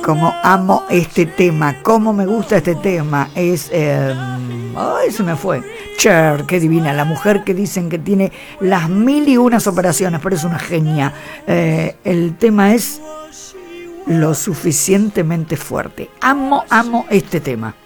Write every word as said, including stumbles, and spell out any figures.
Como amo este tema, cómo me gusta este tema. Es, eh, ay, se me fue. Cher, qué divina, la mujer que dicen que tiene las mil y unas operaciones, pero es una genia. Eh, el tema es Lo Suficientemente Fuerte. Amo, amo este tema.